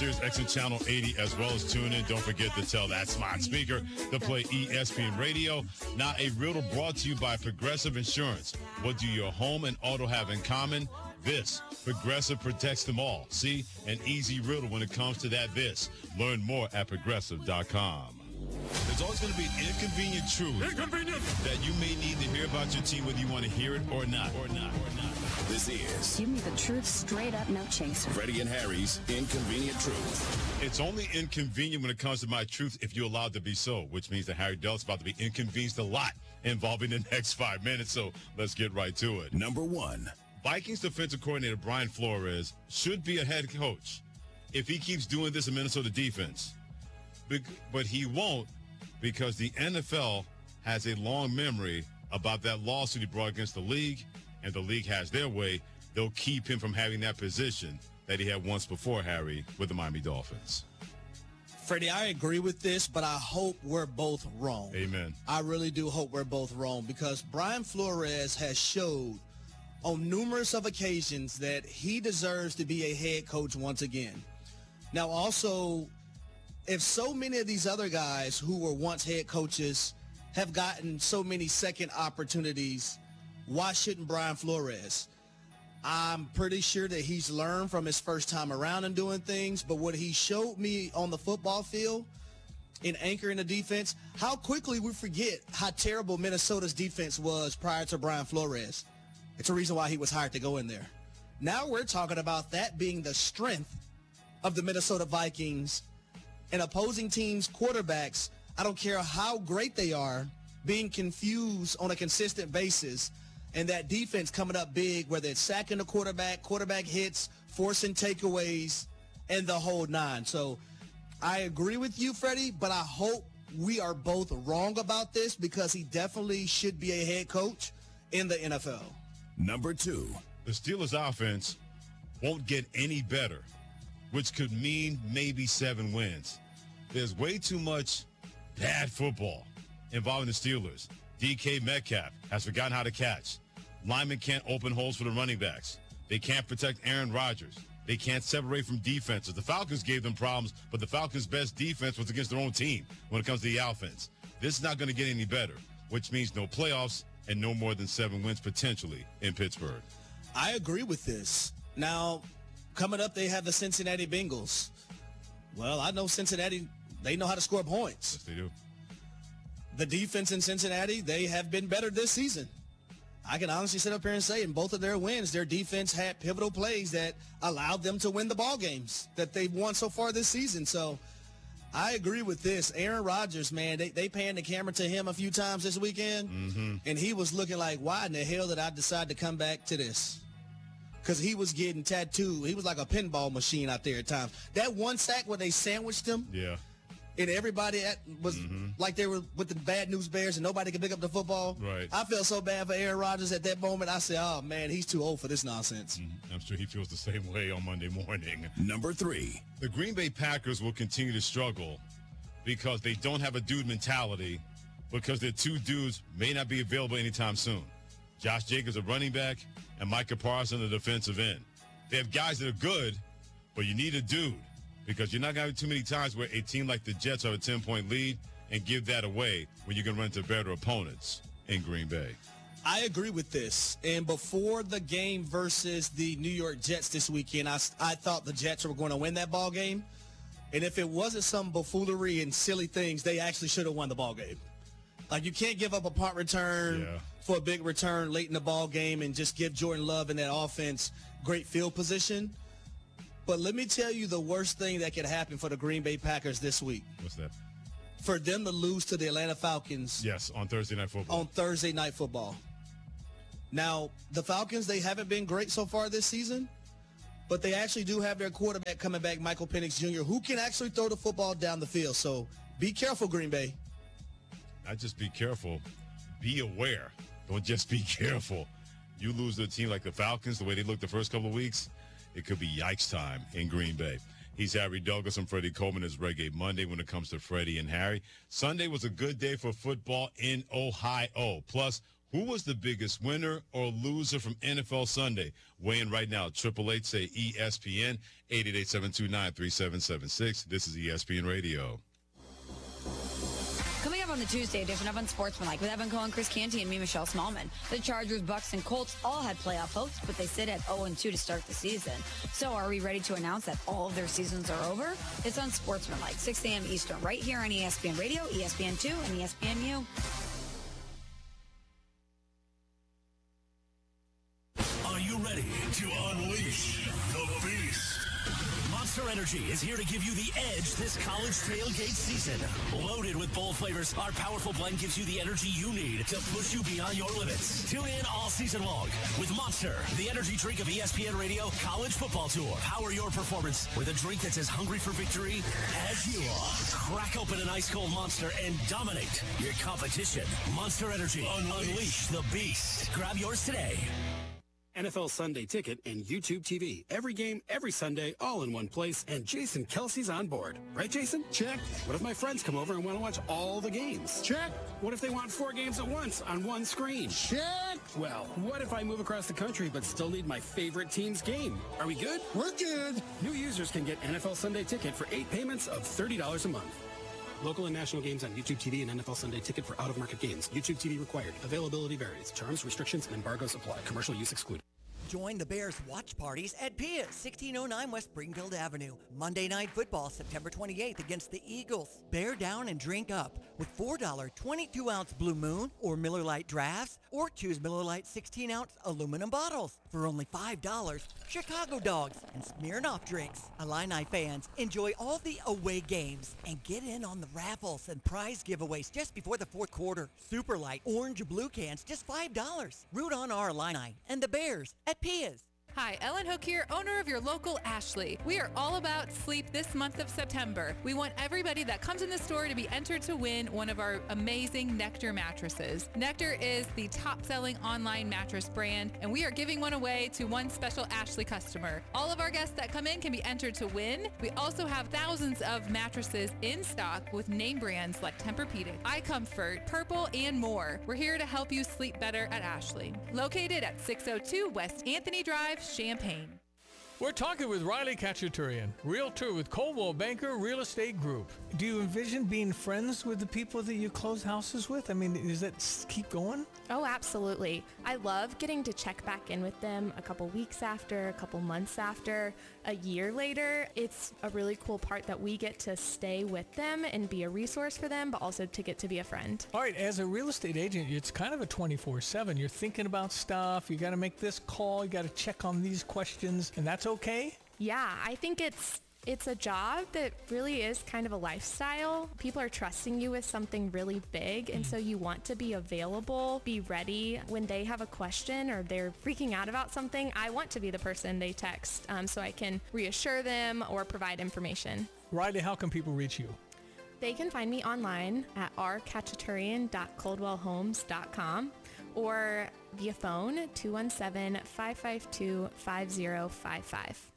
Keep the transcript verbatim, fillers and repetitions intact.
Sirius X M Channel eighty, as well as tune in. Don't forget to tell that smart speaker to play E S P N Radio. Now, a riddle brought to you by Progressive Insurance. What do your home and auto have in common? This. Progressive protects them all. See? An easy riddle when it comes to that this. Learn more at progressive dot com. There's always going to be inconvenient truth Inconvenient. that you may need to hear about your team, whether you want to hear it or not. Or not. Or not. This is Give me the truth straight up, no chaser. Freddie and Harry's Inconvenient Truth. It's only inconvenient when it comes to my truth if you allow it to be so, which means that Harry Delt's about to be inconvenienced a lot involving the next five minutes. So let's get right to it. Number one. Vikings defensive coordinator Brian Flores should be a head coach if he keeps doing this in Minnesota defense. But he won't, because the N F L has a long memory about that lawsuit he brought against the league, and the league has their way. They'll keep him from having that position that he had once before, Harry, with the Miami Dolphins. Freddie, I agree with this, but I hope we're both wrong. Amen. I really do hope we're both wrong, because Brian Flores has showed on numerous of occasions that he deserves to be a head coach once again. Now, also, if so many of these other guys who were once head coaches have gotten so many second opportunities, why shouldn't Brian Flores? I'm pretty sure that he's learned from his first time around and doing things, but what he showed me on the football field in anchoring the defense, how quickly we forget how terrible Minnesota's defense was prior to Brian Flores. It's a reason why he was hired to go in there. Now we're talking about that being the strength of the Minnesota Vikings and opposing teams' quarterbacks, I don't care how great they are, being confused on a consistent basis, and that defense coming up big, whether it's sacking the quarterback, quarterback hits, forcing takeaways, and the whole nine. So I agree with you, Freddie, but I hope we are both wrong about this, because he definitely should be a head coach in the N F L. Number two. The Steelers' offense won't get any better, which could mean maybe seven wins. There's way too much bad football involving the Steelers. D K Metcalf has forgotten how to catch. Linemen can't open holes for the running backs. They can't protect Aaron Rodgers. They can't separate from defenses. The Falcons gave them problems, but the Falcons' best defense was against their own team when it comes to the offense. This is not going to get any better, which means no playoffs and no more than seven wins potentially in Pittsburgh. I agree with this. Now, coming up, they have the Cincinnati Bengals. Well, I know Cincinnati, they know how to score points. Yes, they do. The defense in Cincinnati, they have been better this season. I can honestly sit up here and say in both of their wins, their defense had pivotal plays that allowed them to win the ball games that they've won so far this season. So I agree with this. Aaron Rodgers, man, they, they panned the camera to him a few times this weekend, mm-hmm. and he was looking like, why in the hell did I decide to come back to this? Because he was getting tattooed. He was like a pinball machine out there at times. That one sack where they sandwiched him, yeah, and everybody at, was mm-hmm. like they were with the bad news bears and nobody could pick up the football. Right. I felt so bad for Aaron Rodgers at that moment. I said, oh, man, he's too old for this nonsense. Mm-hmm. I'm sure he feels the same way on Monday morning. Number three. The Green Bay Packers will continue to struggle because they don't have a dude mentality, because their two dudes may not be available anytime soon. Josh Jacobs, a running back, and Micah Parsons, the defensive end. They have guys that are good, but you need a dude, because you're not going to have too many times where a team like the Jets have a ten-point lead and give that away when you can run into better opponents in Green Bay. I agree with this. And before the game versus the New York Jets this weekend, I, I thought the Jets were going to win that ball game. And if it wasn't some buffoonery and silly things, they actually should have won the ball game. Like, you can't give up a punt return yeah. for a big return late in the ball game and just give Jordan Love and that offense great field position. But let me tell you the worst thing that could happen for the Green Bay Packers this week. What's that? For them to lose to the Atlanta Falcons. Yes, on Thursday Night Football. On Thursday Night Football. Now, the Falcons, they haven't been great so far this season, but they actually do have their quarterback coming back, Michael Penix Junior, who can actually throw the football down the field. So be careful, Green Bay. Not just be careful, be aware. Don't just be careful. You lose to a team like the Falcons, the way they looked the first couple of weeks, it could be yikes time in Green Bay. He's Harry Douglas and Freddie Coleman. Is Reggae Monday when it comes to Freddie and Harry. Sunday was a good day for football in Ohio. Plus, Who was the biggest winner or loser from N F L Sunday? Weigh in right now. Triple eight say E S P N, eight eight eight, seven two nine, three seven seven six. This is E S P N Radio. Coming up on the Tuesday edition of Unsportsmanlike with Evan Cohen, Chris Canty, and me, Michelle Smallman. The Chargers, Bucks, and Colts all had playoff hopes, but they sit at oh and two to start the season. So are we ready to announce that all of their seasons are over? It's Unsportsmanlike, six a.m. Eastern, right here on E S P N Radio, E S P N two, and E S P N U. Are you ready to unleash the beast? Monster Energy is here to give you the edge this college tailgate season. Loaded with bold flavors, our powerful blend gives you the energy you need to push you beyond your limits. Tune in all season long with Monster, the energy drink of E S P N Radio College Football Tour. Power your performance with a drink that's as hungry for victory as you are. Crack open an ice-cold Monster and dominate your competition. Monster Energy. Unleash the beast. Grab yours today. N F L Sunday Ticket and YouTube T V. Every game, every Sunday, all in one place, and Jason Kelsey's on board. Right, Jason? Check. What if my friends come over and want to watch all the games? Check. What if they want four games at once on one screen? Check. Well, what if I move across the country but still need my favorite team's game? Are we good? We're good. New users can get N F L Sunday Ticket for eight payments of thirty dollars a month. Local and national games on YouTube T V and N F L Sunday Ticket for out-of-market games. YouTube T V required. Availability varies. Terms, restrictions, and embargoes apply. Commercial use excluded. Join the Bears watch parties at Pia's, sixteen oh nine West Springfield Avenue. Monday Night Football, September twenty-eighth against the Eagles. Bear down and drink up with four dollar twenty-two ounce Blue Moon or Miller Lite drafts, or choose Miller Lite sixteen ounce aluminum bottles. For only five dollars, Chicago dogs and Smirnoff drinks. Illini fans, enjoy all the away games and get in on the raffles and prize giveaways just before the fourth quarter. Super Light orange or blue cans, just five dollars. Root on our Illini and the Bears at Pia's. Hi, Ellen Hook here, owner of your local Ashley. We are all about sleep this month of September. We want everybody that comes in the store to be entered to win one of our amazing Nectar mattresses. Nectar is the top-selling online mattress brand, and we are giving one away to one special Ashley customer. All of our guests that come in can be entered to win. We also have thousands of mattresses in stock with name brands like Tempur-Pedic, iComfort, Purple, and more. We're here to help you sleep better at Ashley. Located at six oh two West Anthony Drive, Champaign. We're talking with Riley Kachaturian, realtor with Coldwell Banker Real Estate Group. Do you envision being friends with the people that you close houses with? I mean, does that s- keep going? Oh, absolutely. I love getting to check back in with them a couple weeks after, a couple months after, a year later. It's a really cool part that we get to stay with them and be a resource for them, but also to get to be a friend. All right, as a real estate agent, it's kind of a twenty-four seven. You're thinking about stuff. You got to make this call. You got to check on these questions, and that's okay? Yeah, I think it's It's a job that really is kind of a lifestyle. People are trusting you with something really big, and so you want to be available, be ready when they have a question or they're freaking out about something. I want to be the person they text um, so I can reassure them or provide information. Riley, how can people reach you? They can find me online at r kachaturian dot coldwell homes dot com or via phone two one seven, five five two, five zero five five.